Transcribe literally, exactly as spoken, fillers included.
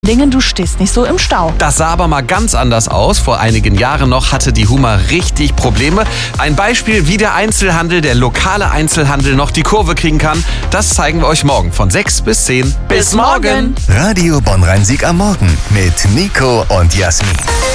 Dingen, du stehst nicht so im Stau. Das sah aber mal ganz anders aus. Vor einigen Jahren noch hatte die Huma richtig Probleme. Ein Beispiel, wie der Einzelhandel, der lokale Einzelhandel noch die Kurve kriegen kann, das zeigen wir euch morgen von sechs bis zehn. Bis morgen. Radio Bonn-Rhein-Sieg am Morgen mit Nico und Jasmin.